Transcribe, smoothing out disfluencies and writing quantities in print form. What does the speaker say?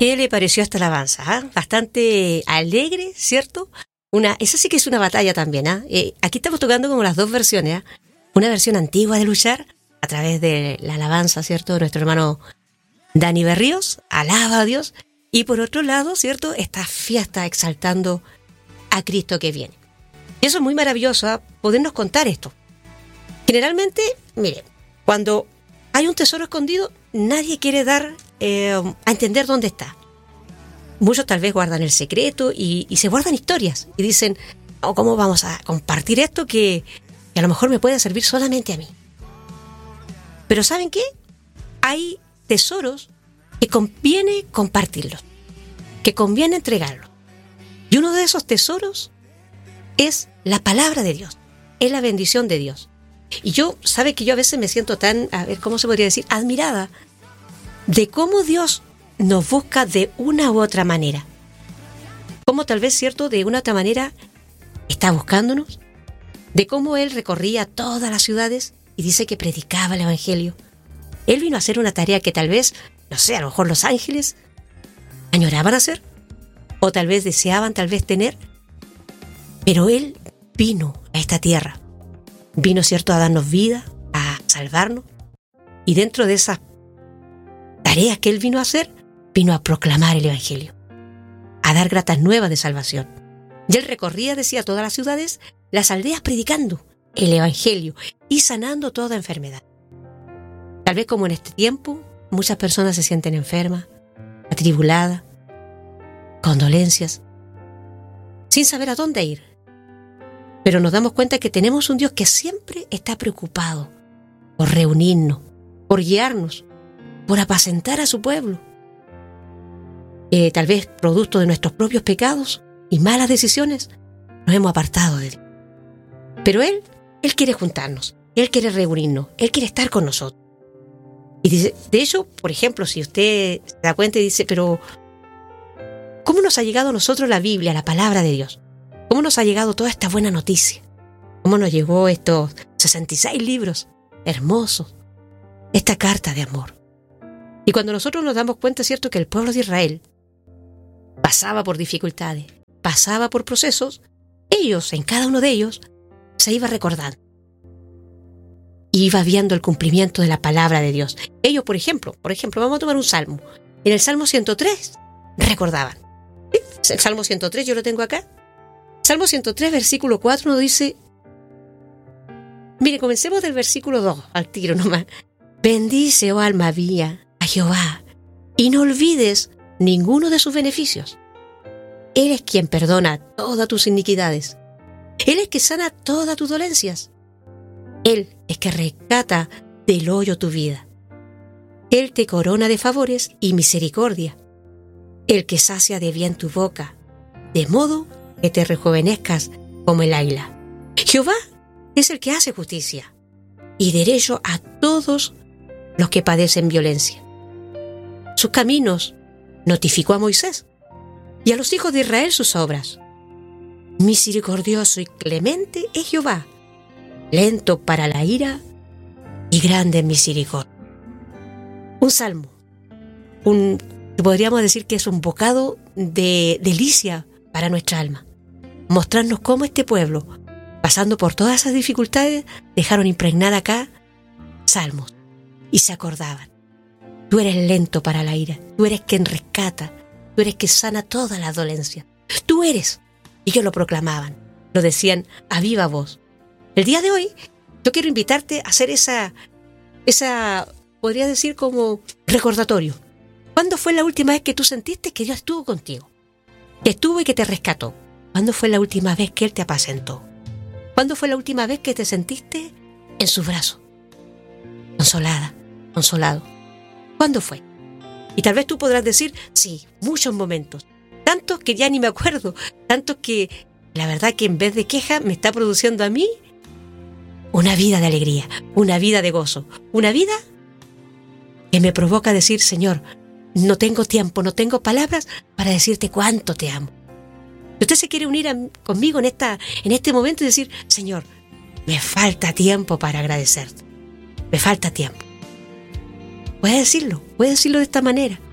¿Qué le pareció esta alabanza? ¿Ah? Bastante alegre, ¿cierto? Esa sí que es una batalla también. ¿Ah? Aquí estamos tocando como las dos versiones. ¿Ah? Una versión antigua de luchar a través de la alabanza, ¿cierto? De nuestro hermano Dani Berríos, alaba a Dios. Y por otro lado, ¿cierto? Esta fiesta exaltando a Cristo que viene. Y eso es muy maravilloso, ¿ah? Podernos contar esto. Generalmente, mire, cuando hay un tesoro escondido, nadie quiere dar a entender dónde está. Muchos tal vez guardan el secreto y se guardan historias y dicen, oh, ¿cómo vamos a compartir esto que a lo mejor me puede servir solamente a mí? Pero ¿saben qué? Hay tesoros que conviene compartirlos, que conviene entregarlos. Y uno de esos tesoros es la palabra de Dios, es la bendición de Dios. Y yo, ¿sabe que yo a veces me siento tan, a ver, ¿cómo se podría decir? Admirada de cómo Dios nos busca de una u otra manera. Cómo tal vez, cierto, de una u otra manera está buscándonos. De cómo Él recorría todas las ciudades y dice que predicaba el Evangelio. Él vino a hacer una tarea que tal vez, no sé, a lo mejor los ángeles añoraban hacer. O tal vez deseaban tal vez tener. Pero Él vino a esta tierra. Vino, cierto, a darnos vida, a salvarnos. Y dentro de esas tareas que Él vino a hacer, vino a proclamar el Evangelio, a dar gratas nuevas de salvación. Y Él recorría, decía, todas las ciudades, las aldeas predicando el Evangelio y sanando toda enfermedad. Tal vez como en este tiempo, muchas personas se sienten enfermas, atribuladas, con dolencias, sin saber a dónde ir. Pero nos damos cuenta que tenemos un Dios que siempre está preocupado por reunirnos, por guiarnos, por apacentar a su pueblo. Tal vez producto de nuestros propios pecados y malas decisiones, nos hemos apartado de Él. Pero Él quiere juntarnos, Él quiere reunirnos, Él quiere estar con nosotros. Y dice, de hecho, por ejemplo, si usted se da cuenta y dice, pero ¿cómo nos ha llegado a nosotros la Biblia, la palabra de Dios? ¿Cómo nos ha llegado toda esta buena noticia? ¿Cómo nos llegó estos 66 libros hermosos? Esta carta de amor. Y cuando nosotros nos damos cuenta, ¿cierto?, que el pueblo de Israel pasaba por dificultades, pasaba por procesos, ellos, en cada uno de ellos, se iba recordando. Y iba viendo el cumplimiento de la palabra de Dios. Ellos, por ejemplo, vamos a tomar un salmo. En el Salmo 103, recordaban. El Salmo 103, yo lo tengo acá. Salmo 103, versículo 4, nos dice, mire, comencemos del versículo 2, al tiro nomás. Bendice, oh alma mía, a Jehová, y no olvides ninguno de sus beneficios. Él es quien perdona todas tus iniquidades. Él es que sana todas tus dolencias. Él es que rescata del hoyo tu vida. Él te corona de favores y misericordia. El que sacia de bien tu boca, de modo que te rejuvenezcas como el águila. Jehová es el que hace justicia y derecho a todos los que padecen violencia. Sus caminos notificó a Moisés y a los hijos de Israel sus obras. Misericordioso y clemente es Jehová, lento para la ira y grande en misericordia. Un salmo, podríamos decir que es un bocado de delicia para nuestra alma. Mostrarnos cómo este pueblo, pasando por todas esas dificultades, dejaron impregnada acá salmos y se acordaban. Tú eres lento para la ira, tú eres quien rescata, tú eres quien sana todas las dolencias. Tú eres. Y ellos lo proclamaban, lo decían a viva voz. El día de hoy, yo quiero invitarte a hacer esa, podría decir como recordatorio. ¿Cuándo fue la última vez que tú sentiste que Dios estuvo contigo? Que estuvo y que te rescató. ¿Cuándo fue la última vez que Él te apacentó? ¿Cuándo fue la última vez que te sentiste en sus brazos? Consolada, consolado. ¿Cuándo fue? Y tal vez tú podrás decir, sí, muchos momentos. Tantos que ya ni me acuerdo. Tantos que la verdad que en vez de queja me está produciendo a mí una vida de alegría, una vida de gozo, una vida que me provoca decir, Señor, no tengo tiempo, no tengo palabras para decirte cuánto te amo. Usted se quiere unir conmigo en este momento y decir, Señor, me falta tiempo para agradecerte. Me falta tiempo. Puede decirlo de esta manera.